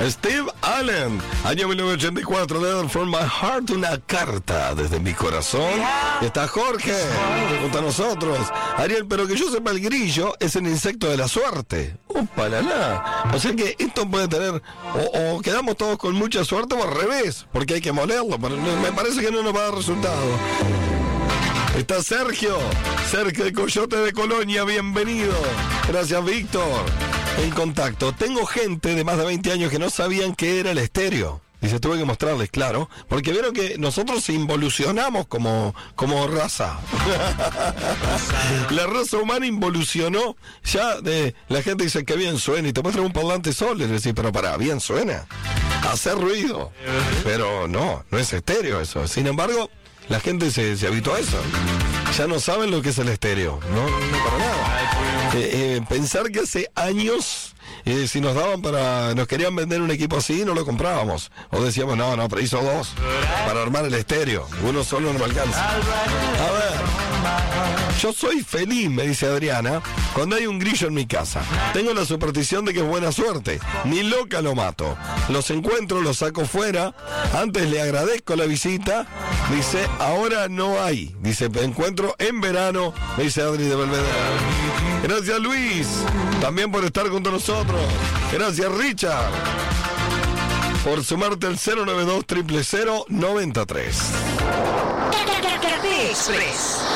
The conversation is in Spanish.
Steve Allen, año 1984, Letter from my heart, una carta desde mi corazón. Y está Jorge, junto a nosotros. Ariel, pero que yo sepa, el grillo es el insecto de la suerte. ¡Upa, la, la! O sea que esto puede tener, o quedamos todos con mucha suerte, o al revés, porque hay que molerlo, pero me parece que no nos va a dar resultado. Está Sergio de Coyote de Colonia, bienvenido. Gracias, Víctor. En contacto, tengo gente de más de 20 años que no sabían qué era el estéreo. Dice, tuve que mostrarles, claro, porque vieron que nosotros involucionamos como raza. La raza humana involucionó. Ya la gente dice que bien suena y te muestran un parlante solo y le decís, pero para, bien suena. Hace ruido. Pero no es estéreo eso. Sin embargo, la gente se habituó a eso. Ya no saben lo que es el estéreo. No para nada. Pensar que hace años, si nos querían vender un equipo así, no lo comprábamos. O decíamos, no, pero hizo dos para armar el estéreo. Uno solo no me alcanza. A ver, yo soy feliz, me dice Adriana, cuando hay un grillo en mi casa. Tengo la superstición de que es buena suerte. Ni loca lo mato. Los encuentro, los saco fuera. Antes le agradezco la visita. Dice, ahora no hay. Dice, me encuentro en verano. Me dice Adri de Belvedere. Gracias, Luis. También por estar junto a nosotros. Gracias, Richard. Por sumarte al 092-000-93. Café Express.